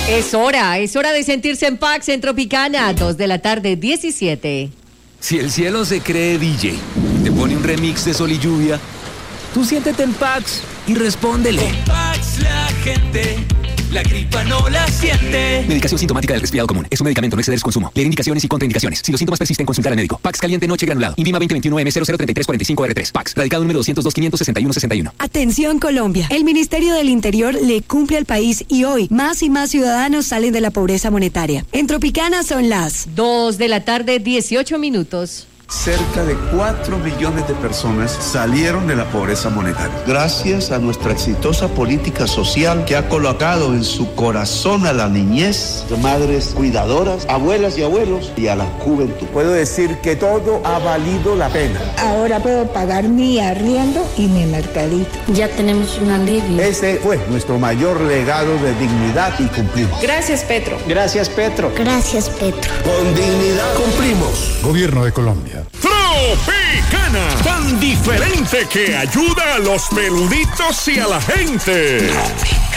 Es hora de sentirse en Pax en Tropicana, 2:17 p.m. Si el cielo se cree DJ, te pone un remix de Sol y Lluvia, tú siéntete en Pax y respóndele. Con Pax la gente, la gripa no la siente. Medicación sintomática del resfriado común. Es un medicamento, no exceder su consumo. Leer indicaciones y contraindicaciones. Si los síntomas persisten, consultar al médico. Pax caliente noche granulado. Invima 2021M003345R3. Pax. Radicado número 202-561-61. Atención Colombia. El Ministerio del Interior le cumple al país y hoy más y más ciudadanos salen de la pobreza monetaria. En Tropicana son las 2:18 p.m. Cerca de 4 millones de personas salieron de la pobreza monetaria. Gracias a nuestra exitosa política social que ha colocado en su corazón a la niñez, de madres cuidadoras, abuelas y abuelos y a la juventud. Puedo decir que todo ha valido la pena. Ahora puedo pagar mi arriendo y mi mercadito. Ya tenemos un alivio. Ese fue nuestro mayor legado de dignidad y cumplimos. Gracias, Petro. Gracias, Petro. Gracias, Petro. Con dignidad cumplimos. Gobierno de Colombia. Tropicana, tan diferente que ayuda a los peluditos y a la gente.